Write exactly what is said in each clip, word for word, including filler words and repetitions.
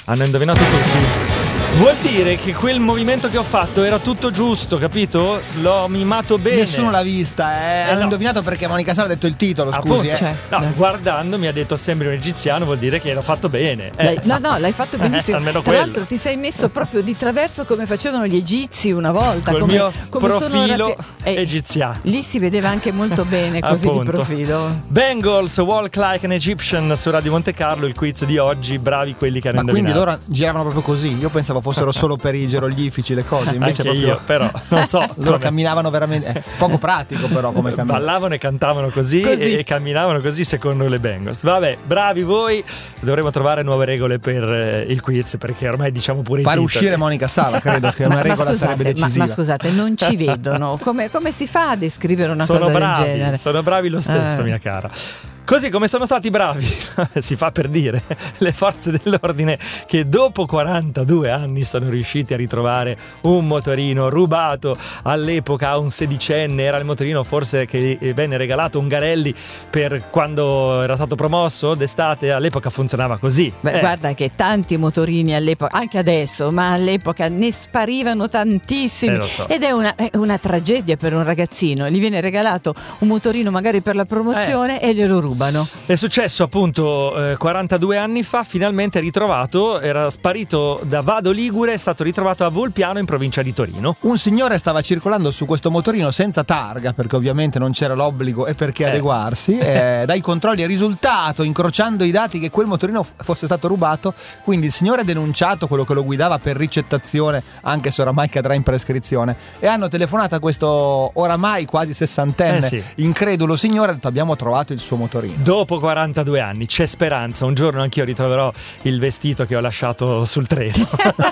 hanno indovinato tutti. Vuol dire che quel movimento che ho fatto era tutto giusto, capito? L'ho mimato bene. Nessuno l'ha vista, eh. Eh, Hanno no. indovinato perché Monica Sala ha detto il titolo, scusi. Appunto, eh. Cioè, no, no. guardando mi ha detto sembri un egiziano, vuol dire che l'ho fatto bene. Eh. Lei- no, no, l'hai fatto benissimo. Almeno Tra quello. l'altro ti sei messo proprio di traverso come facevano gli egizi una volta. Col come, mio come sono profilo raffi- eh, egiziano. Lì si vedeva anche molto bene così di Appunto. profilo. Bengals, Walk Like an Egyptian su Radio Monte Carlo, il quiz di oggi, bravi quelli che hanno Ma quindi indovinato. loro giravano proprio così? Io pensavo fossero solo per i geroglifici le cose, invece Anche proprio io, però, non so. loro come- camminavano veramente eh, poco pratico però come camminavano. Ballavano e cantavano così, Così. E, e camminavano così secondo le Bengals. Vabbè, bravi voi. Dovremo trovare nuove regole per eh, il quiz, perché ormai diciamo pure i Fare titoli. uscire Monica Sala, credo che una regola scusate, sarebbe ma- decisiva. Ma, scusate, non ci vedono. Come, come si fa a descrivere una Sono cosa bravi, del genere? sono bravi lo stesso, Eh. mia cara. Così come sono stati bravi, si fa per dire, le forze dell'ordine che dopo quarantadue anni sono riusciti a ritrovare un motorino rubato all'epoca a un sedicenne. Era il motorino forse che venne regalato a Ungarelli per quando era stato promosso d'estate. All'epoca funzionava così. Beh, Eh, guarda che tanti motorini all'epoca, anche adesso, ma all'epoca ne sparivano tantissimi. Eh, lo so. Ed è una, è una tragedia per un ragazzino. Gli viene regalato un motorino magari per la promozione e glielo rubano. È successo appunto eh, quarantadue anni fa, finalmente ritrovato, era sparito da Vado Ligure, è stato ritrovato a Volpiano in provincia di Torino. Un signore stava circolando su questo motorino senza targa, perché ovviamente non c'era l'obbligo e perché Eh. adeguarsi. Eh, dai controlli è risultato, incrociando i dati, che quel motorino f- fosse stato rubato. Quindi il signore ha denunciato quello che lo guidava per ricettazione, anche se oramai cadrà in prescrizione. E hanno telefonato a questo oramai quasi sessantenne Eh sì. incredulo signore, ha detto: abbiamo trovato il suo motorino. Dopo quarantadue anni c'è speranza, un giorno anch'io ritroverò il vestito che ho lasciato sul treno.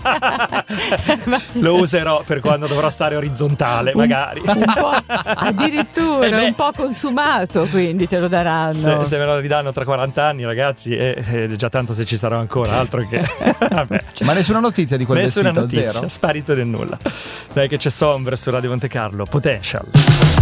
Lo userò per quando dovrò stare orizzontale, magari. Un po', addirittura Eh beh. un po' consumato, quindi te lo daranno. Se, se me lo ridanno tra quaranta anni, ragazzi, è, è già tanto se ci sarò ancora, altro che... Vabbè. Ma nessuna notizia di quel Nessuna vestito, notizia, zero? sparito nel nulla. Dai che c'è Sombre su Radio Monte Carlo, Potential.